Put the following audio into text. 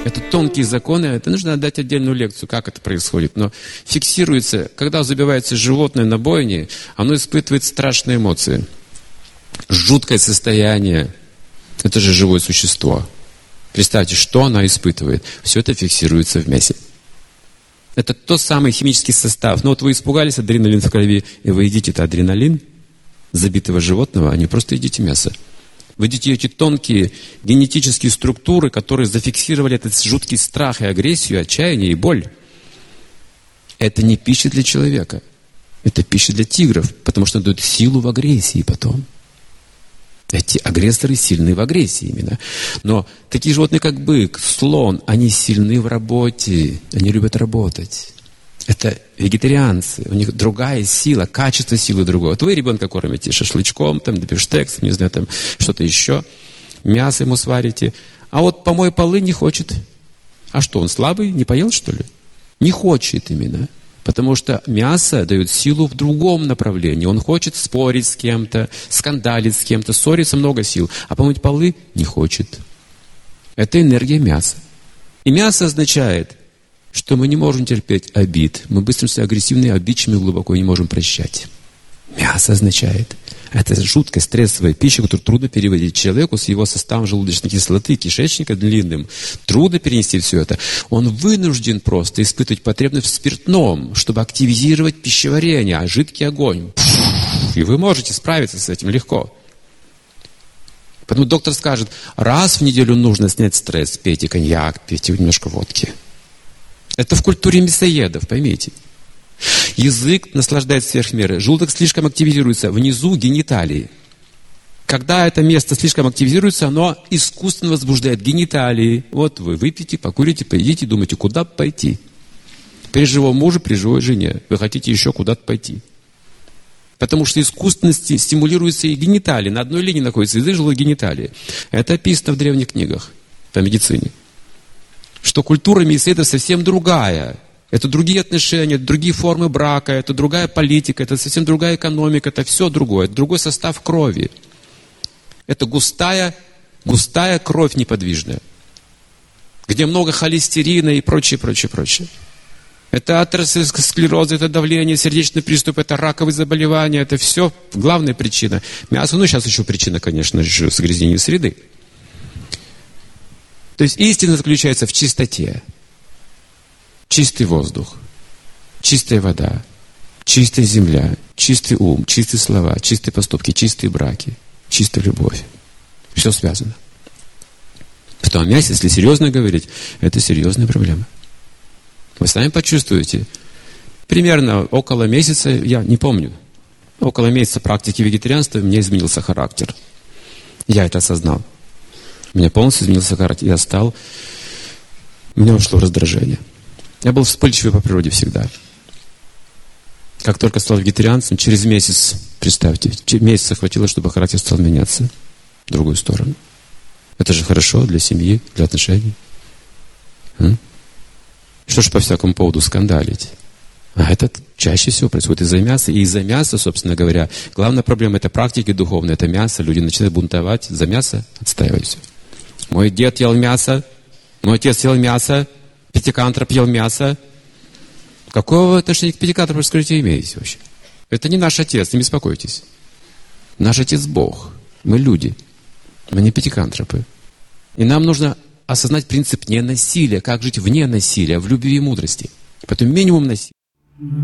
Это тонкие законы, это нужно отдать отдельную лекцию, как это происходит. Но фиксируется, когда забивается животное на бойне, оно испытывает страшные эмоции. Жуткое состояние. Это же живое существо. Представьте, что оно испытывает. Все это фиксируется в мясе. Это тот самый химический состав. Но вот вы испугались, адреналин в крови, и вы едите это адреналин забитого животного, а не просто едите мясо. Вы видите эти тонкие генетические структуры, которые зафиксировали этот жуткий страх и агрессию, отчаяние и боль. Это не пища для человека. Это пища для тигров, потому что дают силу в агрессии потом. Эти агрессоры сильны в агрессии именно. Но такие животные, как бык, слон, они сильны в работе. Они любят работать. Это вегетарианцы, у них другая сила, качество силы другое. Вот вы ребенка кормите шашлычком, там, бифштексом, не знаю, там, что-то еще, мясо ему сварите. А вот помой полы не хочет. А что, он слабый, не поел, что ли? Не хочет именно. Потому что мясо дает силу в другом направлении. Он хочет спорить с кем-то, скандалить с кем-то, ссориться, много сил. А помыть полы не хочет. Это энергия мяса. И мясо означает, что мы не можем терпеть обид. Мы быстро становимся агрессивными, обидчивыми, глубоко не можем прощать. Мясо означает. Это жуткая стрессовая пища, которую трудно переводить человеку с его составом желудочной кислоты, кишечника длинным. Трудно перенести все это. Он вынужден просто испытывать потребность в спиртном, чтобы активизировать пищеварение, а жидкий огонь. И вы можете справиться с этим легко. Поэтому доктор скажет, раз в неделю нужно снять стресс, пейте коньяк, пейте немножко водки. Это в культуре мясоедов, поймите. Язык наслаждается сверх меры. Желудок слишком активизируется внизу гениталии. Когда это место слишком активизируется, оно искусственно возбуждает гениталии. Вот вы выпьете, покурите, поедите, думаете, куда пойти. При живом муже, при живой жене. Вы хотите еще куда-то пойти. Потому что искусственно стимулируются и гениталии. На одной линии находятся язык, желудок, гениталии. Это описано в древних книгах по медицине. Что культура мясоедов совсем другая. Это другие отношения, это другие формы брака, это другая политика, это совсем другая экономика, это все другое, это другой состав крови. Это густая кровь неподвижная, где много холестерина и прочее. Это атеросклероз, это давление, сердечный приступ, это раковые заболевания, это все главная причина. Мясо, сейчас еще причина, конечно же, загрязнения среды. То есть истина заключается в чистоте. Чистый воздух, чистая вода, чистая земля, чистый ум, чистые слова, чистые поступки, чистые браки, чистая любовь. Все связано. Потом о мясе, если серьезно говорить, это серьезная проблема. Вы сами почувствуете. Примерно около месяца, я не помню, около месяца практики вегетарианства у меня изменился характер. Я это осознал. У меня полностью изменился характер. У меня ушло раздражение. Я был вспыльчивый по природе всегда. Как только стал вегетарианцем, через месяц, представьте, месяца хватило, чтобы характер стал меняться в другую сторону. Это же хорошо для семьи, для отношений. Что ж по всякому поводу скандалить? А это чаще всего происходит из-за мяса. И из-за мяса, собственно говоря, главная проблема это практики духовные, это мясо. Люди начинают бунтовать за мясо, отстаивать все. Мой дед ел мясо, мой отец ел мясо, пятикантроп ел мясо. Какого отношения к пятикантропу, скажите, имеете вообще? Это не наш отец, не беспокойтесь. Наш отец Бог. Мы люди. Мы не пятикантропы. И нам нужно осознать принцип ненасилия. Как жить вне насилия, в любви и мудрости. Поэтому минимум насилия.